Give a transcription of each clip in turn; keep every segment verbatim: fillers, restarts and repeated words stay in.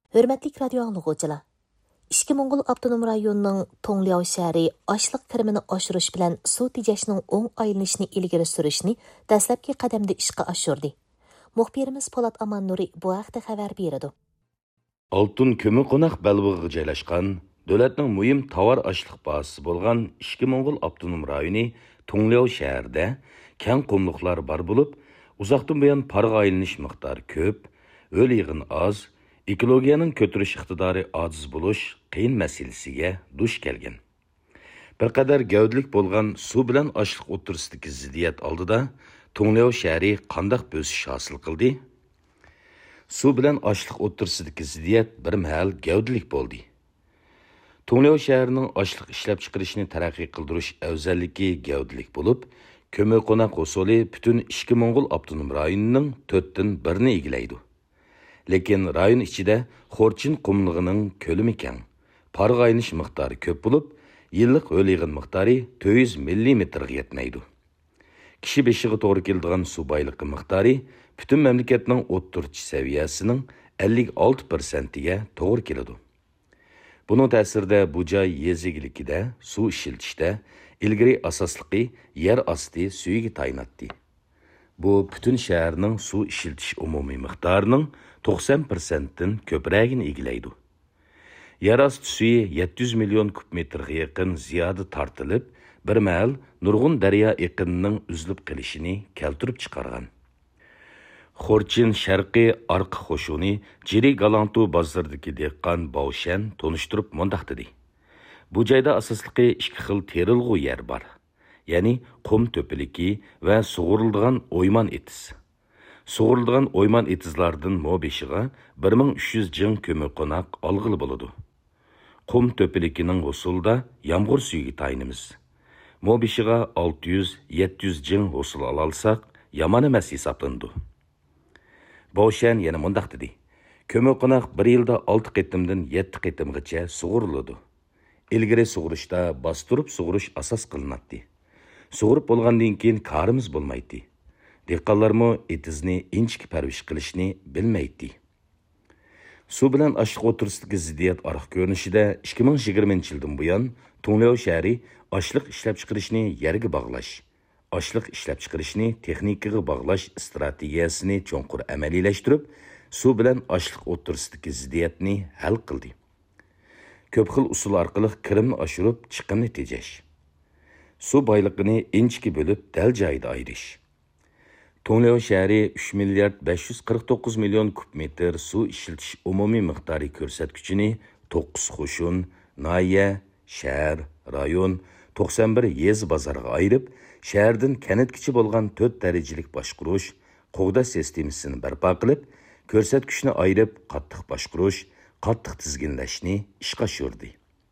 Hörmətlik radio anlıqçılar. İşki Moңғол Abdunum rayonunun Toңliao şəhəri açlıq kirimini aşırış bilan su tejashning o'ng aylanishini ilgari surishni dastlabki qadamda ishga oshirdi. Muxbirimiz Polat Amannuri bu haqda xabar beradi. Altın kömür qonaq Belbog'iga joylashgan davlatning muhim tovar ashliq bazasi bo'lgan Ishki Moңғol Abdunum rayoni Toңliao shahrida keng qumliqlar bor bo'lib, uzoqdan buyon parga aylanish miqdori ko'p, o'l yig'in oz, ekologiyaning ko'tarish iqtidori ojiz bo'lish qiyin masalasiga duch kelgan. Bir qadar gavdlik bo'lgan suv bilan ashliq o'tirsidagi ziddiyat oldida Toңliao shahri qandoq bo'sish hosil qildi? Suv bilan ashliq o'tirsidagi ziddiyat bir mahal gavdlik bo'ldi. Toңliao shahrining ashliq ishlab chiqarishni taraqqiy qildirish afzalligi gavdlik bo'lib, ko'mir qo'naq usuli butun Ishki Moңғol Abdunum rayonining to'rtdan birini egallaydi. Lekin rayon ichida Xorchin qumlig'ining ko'lami keng, parga aylanish miqdori ko'p bo'lib, yillik o'l yig'in miqdori to'rt yuz millimetrga yetmaydi. Kishi beshiga to'g'ri keladigan suv boyligi miqdori butun mamlakatning o'ttirchi saviyasining ellik olti persentiga to'g'ri keladi. Buning ta'sirida bu joy yezigilikida suv ishlatishda ilgari asosligi yer osti suviga tayinatdi. Bu butun shaharning suv ishiltish umumiy miqdorining to'qson persentdan ko'pragini egallaydi. Yer osti suvi yetti yuz million kub metrga yaqin ziyoda tortilib, bir mahal nurg'un daryo eqinining uzilib qilishini keltirib chiqargan. Xorchin sharqiy arqa qo'shuni Jiri Galantu bozoridagi dehqon Bovshan tunishtirib mundoq dedi. Bu joyda asosligi ikki xil terilg'u yer bor. Ya'ni qum to'piliki va sug'uriladigan o'yman etiz. Sug'uriladigan o'yman etizlardan mo beshiga bir ming uch yuz jing ko'mir qo'naq olg'ili bo'ladi. Qum to'pilikining usulda yomg'ir suyiga tayinimiz. Mo beshiga olti yuz yetti yuz jing usul ololsak, yomon emas hisoblandi. Bovshan yana mundoq dedi. Ko'mir qo'naq bir yilda olti qitimdan yetti qitimgacha sug'uriladi. Ilgari sug'urishda bostirib sug'urish asos qilinadi. Sug'urib bo'lgandan keyin karimiz bo'lmaydi. Dehqonlarmo etizni inchki parvish qilishni bilmaydi. Suv bilan ashliq o'tirsidagi ziddiyat ariq ko'rinishida ikki ming yigirmanchi yildan buyon Toңliao shahri ashliq ishlab chiqarishni yerga bog'lash, ashliq ishlab chiqarishni texnikaga bog'lash strategiyasini cho'nqur amaliylashtirib, suv bilan ashliq o'tirsidagi ziddiyatni hal qildi. Ko'p xil usul orqali kirimni oshirib, chiqimni tejash. Suv boyligini inchki bo'lib, dal joyida ayirish. Toңliao shahri uch milliard besh yuz qirq to'qqiz million kub metr suv ishiltish umumiy miqdori ko'rsatkichini to'qqiz qo'shun, nahiya, shahar, rayon, to'qson bir yez bozorga ayirib, shahardan kanatgacha bo'lgan to'rt darajalik boshqarish, qo'g'dash sistemasini barpo qilib, ko'rsatkichni ayirib, qattiq boshqarish, qattiq tizginlashni ishga oshirdi.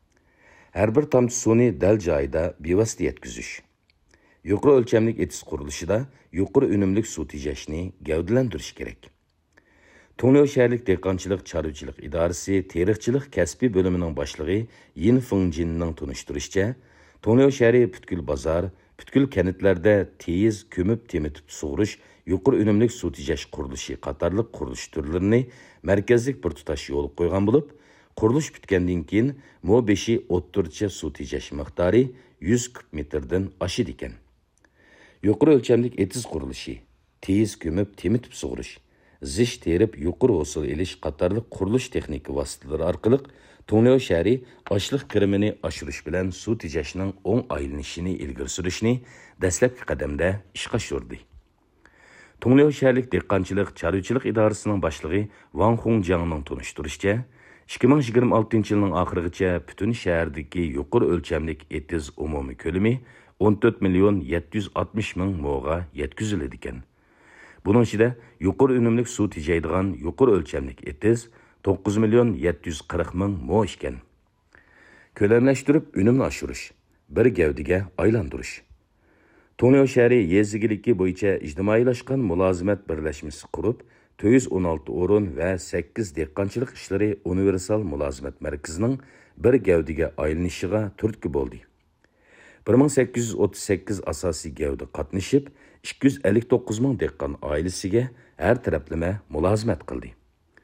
Har bir tomchi suvni dal joyida bevosita yetkazish. Yuqori o'lchamlik etiz qurilishida yuqori unumlik suv tejashni gavdalantirish kerak. Toңliao shaharlik dehqonchilik chorvachilik idorasi teriqchilik kasbiy bo'limining boshlig'i Yin Fingjinning tunishtirishicha, Toңliao shahri butkul bozor, butkul kanitlarda tez ko'mib temitib sug'urish, yuqori unumlik suv tejash qurilishi qatorliq qurilish turlarini markazlik bir tutash yo'l qo'ygan bo'lib, qurilish bitgandan keyin mo beshi o'ttircha suv tejash miqdori yuz kub metrdan oshadi ekan. Yuqori o'lchamlik etiz qurilishi, tez ko'mib temitib sug'urish, zish terib yuqori hosil elish qatorliq qurilish texnika vositalari orqali Toңliao shahri ashliq kirimini oshirish bilan suv tejashning o'ng aylanishini ilgari surishni dastlabki qadamda ishga oshirdi. Toңliao shaharlik dehqonchilik chorvachilik idorasining boshlig'i Wang Hongjiangning tunishtirishicha, ikki ming yigirma oltinchi yilning oxirigacha butun shahardagi yuqori o'lchamlik etiz umumiy ko'lami o'n to'rt million yetti yuz oltmish ming mo'ga yetkaziladi ekan. Buning ichida yuqori unumlik suv tejaydigan yuqori o'lchamlik etiz to'qqiz million yetti yuz qirq ming mo ekan. Ko'lamlashtirib unumni oshirish, bir gavdiga aylantirish. Toңliao shahri yezigiligi bo'yicha ijtimoiylashgan mulozimat birlashmasi qurib, to'rt yuz o'n olti o'rin va sakkiz dehqonchilik ishlari universal mulozimat markazining bir gavdiga aylanishiga turtki bo'ldi. bir ming sakkiz yuz o'ttiz sakkiz asosiy gavda qatnashib, ikki yuz ellik to'qqiz ming dehqon oilasiga har taraflama mulozimat qildi.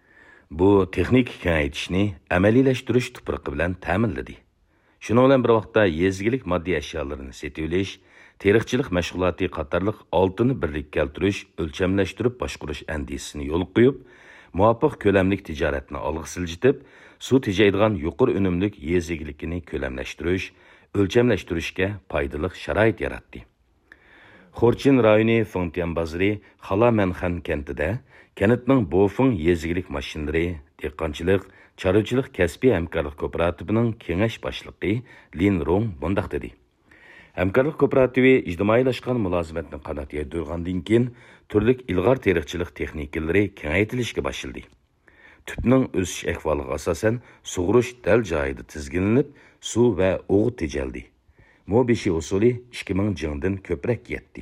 Bu texnik kengaytishni amaliylashtirish tuprog'i bilan ta'minladi. Shuning bilan bir vaqtda yezgilik moddiy ashyolarni setib olish, teriqchilik mashg'uloti qatorliq oltinni birlikka keltirish, o'lchamlashtirib boshqarish andisini yo'l qo'yib, muvofiq ko'lamlik tijoratni olg'a siljitib, suv tejaydigan yuqori unumlik yezgilikini ko'lamlashtirish, o'lchamlashtirishga foydali sharoit yaratdi. Xorchin rayoni Fengtian bazari Xalamanxan kentida kentning Bofeng yezgilik mashinalari, dehqonchilik, chorvachilik kasbiy hamkorlik kooperativining kengash boshlig'i Lin Rong bundaq dedi. Hamkorlik kooperativi ijtimoiylashgan mulozimatni qanot yaydirgandan keyin turli ilg'or teriqchilik texnikalari kengaytirilishga boshladi. Tüpning o'sish ahvoliga asosan sug'urish dal joyida tizginlanib, suv va o'g'it tejaldi. Mobishi usuli ikki ming jingdan ko'proq yetdi.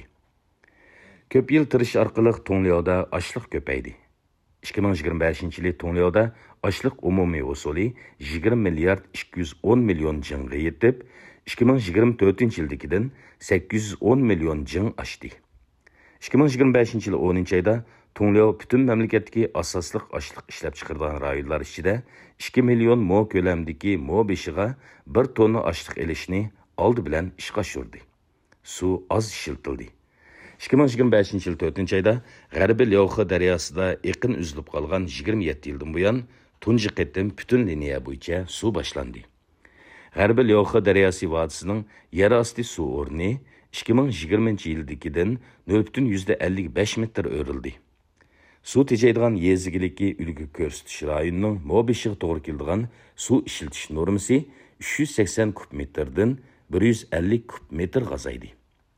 Ko'p yil tirish orqali Tonglyoda ochliq ko'paydi. ikki ming yigirma beshinchi yili Tonglyoda ochliq umumiy usuli yigirma milliard ikki yuz o'n million jingga yetib, ikki ming yigirma to'rtinchi yildagidan sakkiz yuz o'n million jing oshdi. ikki ming yigirma beshinchi yil o'ninchi oyda Tonglyo butun mamlakatdagi asosliq ochliq ishlab chiqargan rayonlar ichida ikki million mo ko'lamdagi mo beshiga bir tonna ochliq elishni oldi bilan ishga oshirdi. Suv oz ishiltildi. ikki ming yigirma beshinchi yil to'rtinchi oyda G'arbiy Lyoxa daryosida eqin uzilib qolgan yigirma yetti yildan buyon tunji qitim butun liniya bo'yicha suv boshlandi. G'arbiy Lyoxa daryosi vodisining yer osti suv o'rni ikki ming yigirmanchi yildagidan nol butun ellik besh metr o'rildi. Suv tejaydigan yezigiligi ulgu ko'rsatish rayonining mobishiga to'g'ri keladigan suv ishiltish normasi uch yuz sakson kub metrdan bir yuz ellik kub metr g'azaydi.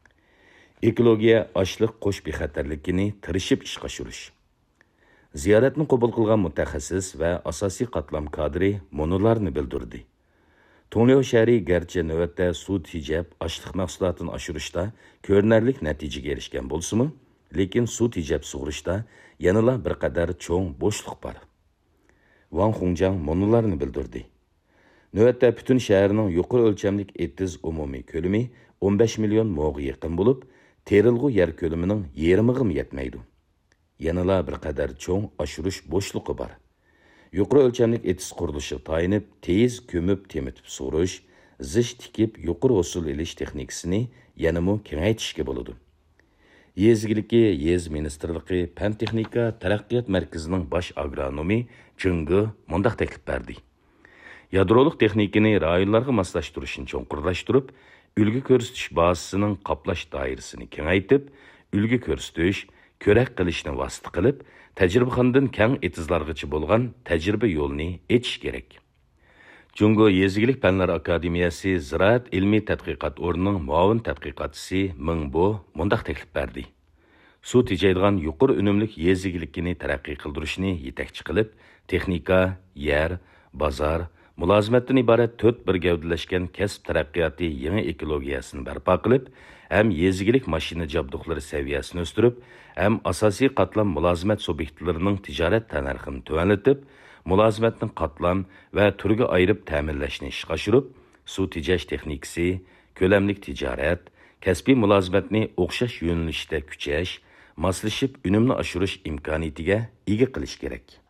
Ekologiya ochliq qo'sh bexatarligini tirishib ishga oshirish. Ziyoratni qabul qilgan mutaxassis va asosiy qatlam kadri monolarni bildirdi. Tonglyo shahri garchi navbatda suv tejab ochliq mahsulotini oshirishda ko'rinarli natijaga erishgan bo'lsa-mu, lekin suv tejab sug'urishda yanada bir qadar cho'ng bo'shliq bor. Wang Hongjang monolarni bildirdi. Navbatda butun shaharning yuqori o'lchamlik etiz umumiy ko'lami o'n besh million mo'ga yaqin bo'lib, terilg'u yer ko'lamining yarmiga yetmaydi. Yanada bir qadar cho'ng oshirish bo'shliqi bor. Yuqori o'lchamlik etiz qurilishi tayinib, tez ko'mib temitib sug'urish, zish tikib yuqori usul elish texnikasini yanada kengaytirishga bo'ladi. Yezgiligi Yez Ministrligi Fan texnika taraqqiyot markazining bosh agronomi Chungi mundaq taklif berdi. Yadroliq texnikani rayonlarga moslashtirishni cho'nqurlashtirib, ulgu ko'rsatish bazasining qoplash doirasini kengaytib, ulgu ko'rsatish, ko'rak qilishni vosita qilib, tajribaxondan keng etizlargacha bo'lgan tajriba yo'lini echish kerak. Jungo Yezgilik Fanlar Akademiyasi Ziraat ilmiy tadqiqot o'rnining muavin tadqiqotchisi Mingbo mundaq taklif berdi. Suv tejaydigan yuqori unumlik yezgilikini taraqqiy qildirishni yetakchi qilib, texnika, yer, bozor, mulozimatdan iborat to'rt bir gavdalashgan kasb taraqqiyoti yangi ekologiyasini barpo qilib, ham yezgilik mashina jabduqlari saviyasini o'stirib, ham asosiy qatlam mulozimat subyektlarining tijorat tannarxini tuvanlatib, mulozimatning qatlam va turga ayirib ta'minlashni ishga oshirib, suv tejash texnikasi, ko'lamlik tijorat, kasbiy mulozimatni o'xshash yo'nalishda kuchash, moslashib unumni oshirish imkoniyatiga ega qilish kerak.